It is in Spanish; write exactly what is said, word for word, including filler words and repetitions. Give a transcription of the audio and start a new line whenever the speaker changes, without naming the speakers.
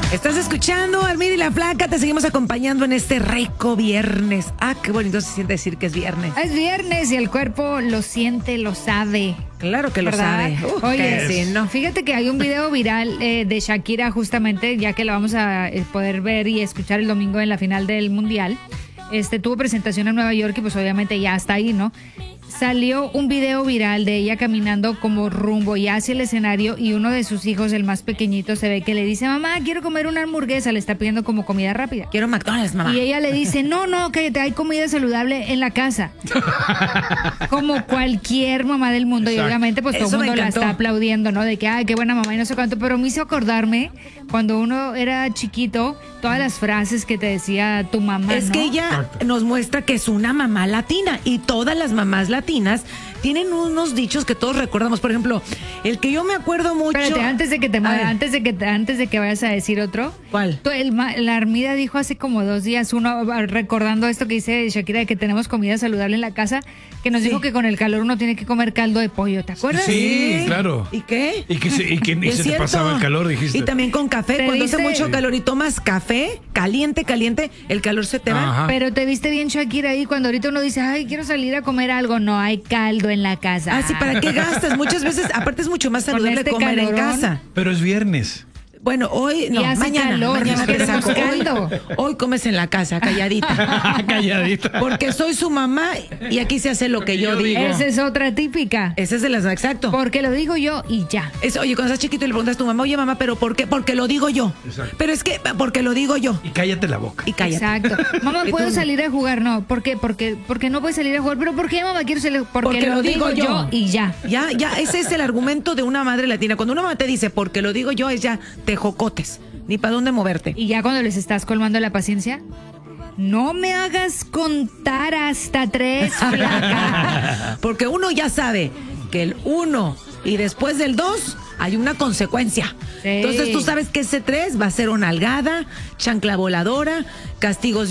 Estás escuchando al Miri y la Flaca, te seguimos acompañando en este rico viernes. Ah, qué bonito se siente decir que es viernes.
Es viernes y el cuerpo lo siente, lo sabe.
Claro que lo
¿verdad?
sabe. Uh,
Oye,
sí, ¿no?
Fíjate que hay un video viral eh, de Shakira justamente, ya que la vamos a eh, poder ver y escuchar el domingo en la final del Mundial. Este tuvo presentación en Nueva York y pues obviamente ya está ahí, ¿no? Salió un video viral de ella caminando como rumbo ya hacia el escenario y uno de sus hijos, el más pequeñito, se ve que le dice, mamá, quiero comer una hamburguesa, le está pidiendo como comida rápida.
Quiero McDonald's, mamá.
Y ella le dice, no, no, que hay comida saludable en la casa. Como cualquier mamá del mundo. Exacto. Y obviamente pues todo el mundo la está aplaudiendo, ¿no? De que, ay, qué buena mamá y no sé cuánto. Pero me hizo acordarme cuando uno era chiquito, todas las frases que te decía tu mamá,
Es
¿no?
que ella nos muestra que es una mamá latina y todas las mamás latinas tienen unos dichos que todos recordamos. Por ejemplo, el que yo me acuerdo mucho.
Espérate, antes de que te antes de que antes de que vayas a decir otro.
¿Cuál?
Tú, el, la Armida dijo hace como dos días, uno recordando esto que dice Shakira de que tenemos comida saludable en la casa, que nos sí. dijo que con el calor uno tiene que comer caldo de pollo, ¿te acuerdas?
Sí, sí. claro.
¿Y qué?
Y que se, y que y se te pasaba el calor, dijiste.
Y también con café, cuando hace mucho calor y tomas café caliente, caliente, el calor se te va.
Ajá. Pero te viste bien Shakira ahí cuando ahorita uno dice, ay, quiero salir a comer algo, no hay caldo en la casa.
Ah, sí, ¿para qué gastas? Muchas veces, aparte es mucho más saludable este comer calorón. en casa.
Pero es viernes.
Bueno, hoy, no, mañana,
calor,
mañana
no
te saco.
caldo.
Hoy, hoy comes en la casa, calladita.
Calladita.
Porque soy su mamá y aquí se hace lo que yo digo.
Esa es otra típica.
Esa es de las, exacto.
Porque lo digo yo y ya.
Es, oye, cuando estás chiquito y le preguntas a tu mamá, oye, mamá, ¿pero por qué? Porque lo digo yo. Exacto. Pero es que, porque lo digo yo.
Y cállate la boca.
Y cállate.
Exacto. Mamá, ¿puedo salir a jugar? No. ¿Por qué? Porque, porque no puedes salir a jugar. ¿Pero por qué, mamá, quiero salir? Porque, porque lo, lo digo yo. yo y ya.
Ya, ya, ese es el argumento de una madre latina. Cuando una mamá te dice, porque lo digo yo, es ya te jocotes. Ni para dónde moverte.
Y ya cuando les estás colmando la paciencia, no me hagas contar hasta tres, flaca.
Porque uno ya sabe que el uno y después del dos hay una consecuencia. Sí. Entonces tú sabes que ese tres va a ser una algada, chancla voladora, castigos